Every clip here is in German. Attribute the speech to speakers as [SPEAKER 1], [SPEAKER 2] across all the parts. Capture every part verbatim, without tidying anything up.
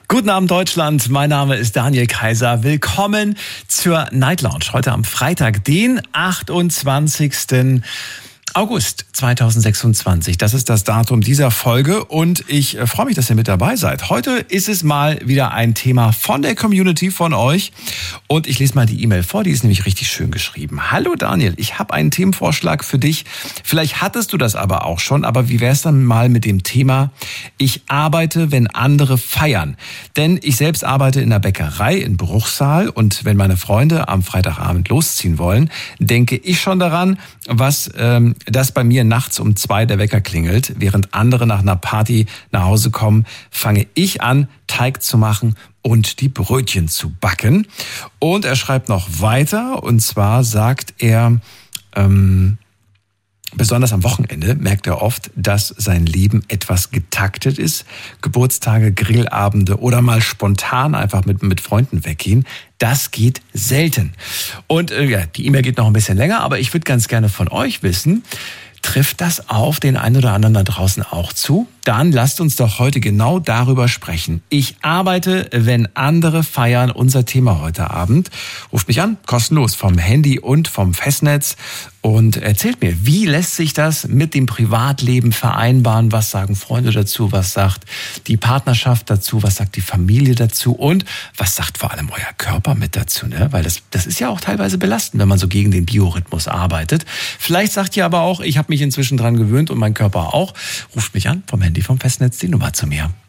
[SPEAKER 1] Guten Abend Deutschland, mein Name ist Daniel Kaiser. Willkommen zur Night Lounge. Heute am Freitag, den achtundzwanzigsten August zweitausendsechsundzwanzig. Das ist das Datum dieser Folge und ich freue mich, dass ihr mit dabei seid. Heute ist es mal wieder ein Thema von der Community, von euch. Und ich lese mal die E-Mail vor, die ist nämlich richtig schön geschrieben. Hallo Daniel, ich habe einen Themenvorschlag für dich. Vielleicht hattest du das aber auch schon, aber wie wär's dann mal mit dem Thema: Ich arbeite, wenn andere feiern. Denn ich selbst arbeite in der Bäckerei in Bruchsal und wenn meine Freunde am Freitagabend losziehen wollen, denke ich schon daran, was ähm, dass bei mir nachts um zwei der Wecker klingelt. Während andere nach einer Party nach Hause kommen, fange ich an, Teig zu machen und die Brötchen zu backen. Und er schreibt noch weiter, und zwar sagt er, ähm, besonders am Wochenende merkt er oft, dass sein Leben etwas getaktet ist. Geburtstage, Grillabende oder mal spontan einfach mit, mit Freunden weggehen. Das geht selten. Und äh, ja, die E-Mail geht noch ein bisschen länger, aber ich würde ganz gerne von euch wissen, trifft das auf den einen oder anderen da draußen auch zu? Dann lasst uns doch heute genau darüber sprechen. Ich arbeite, wenn andere feiern. Unser Thema heute Abend. Ruft mich an, kostenlos vom Handy und vom Festnetz und erzählt mir, wie lässt sich das mit dem Privatleben vereinbaren? Was sagen Freunde dazu? Was sagt die Partnerschaft dazu? Was sagt die Familie dazu? Und was sagt vor allem euer Körper mit dazu? Ne? Weil das, das ist ja auch teilweise belastend, wenn man so gegen den Biorhythmus arbeitet. Vielleicht sagt ihr aber auch, ich habe mich inzwischen dran gewöhnt und mein Körper auch. Ruft mich an vom Handy vom Festnetz, die Nummer zu mir.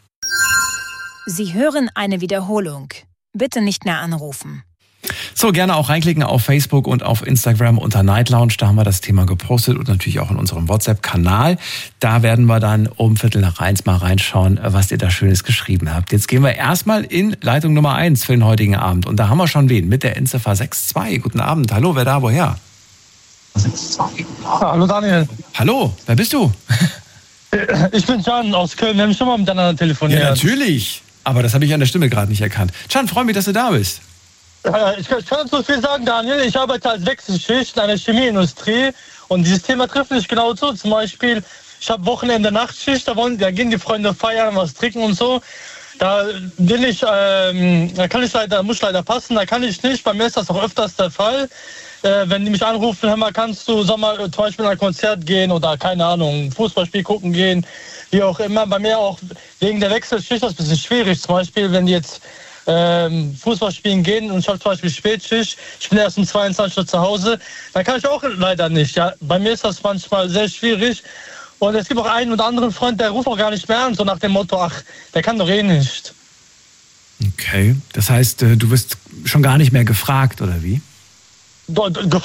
[SPEAKER 2] Sie hören eine Wiederholung. Bitte nicht mehr anrufen.
[SPEAKER 1] So, gerne auch reinklicken auf Facebook und auf Instagram unter Night Lounge. Da haben wir das Thema gepostet und natürlich auch in unserem WhatsApp-Kanal. Da werden wir dann um Viertel nach eins mal reinschauen, was ihr da Schönes geschrieben habt. Jetzt gehen wir erstmal in Leitung Nummer eins für den heutigen Abend. Und da haben wir schon wen mit der Endziffer sechs zwei. Guten Abend. Hallo, wer da, woher?
[SPEAKER 3] sechs zwei. Hallo Daniel.
[SPEAKER 1] Hallo, wer bist du?
[SPEAKER 3] Ich bin Can aus Köln. Wir haben schon mal miteinander telefoniert.
[SPEAKER 1] Ja, natürlich. Aber das habe ich an der Stimme gerade nicht erkannt. Can, freue mich, dass du da bist.
[SPEAKER 3] Ich kann, ich kann so viel sagen, Daniel. Ich arbeite als Wechselschicht in einer Chemieindustrie und dieses Thema trifft mich genau zu. Zum Beispiel, ich habe Wochenende Nachtschicht, da, wollen, da gehen die Freunde feiern, was trinken und so. Da bin ich, ähm, da kann ich leider, muss ich leider passen, da kann ich nicht. Bei mir ist das auch öfters der Fall. Äh, wenn die mich anrufen, hör mal, kannst du Sommer zum Beispiel in ein Konzert gehen oder keine Ahnung, Fußballspiel gucken gehen, wie auch immer. Bei mir auch wegen der Wechselschicht das ist ein bisschen schwierig. Zum Beispiel, wenn die jetzt ähm, Fußball spielen gehen und ich habe zum Beispiel Spätschicht, ich bin erst um zweiundzwanzig Uhr zu Hause, dann kann ich auch leider nicht. Ja? Bei mir ist das manchmal sehr schwierig. Und es gibt auch einen oder anderen Freund, der ruft auch gar nicht mehr an, so nach dem Motto, ach, der kann doch eh nicht.
[SPEAKER 1] Okay, das heißt, du wirst schon gar nicht mehr gefragt, oder wie?
[SPEAKER 3] Gefragt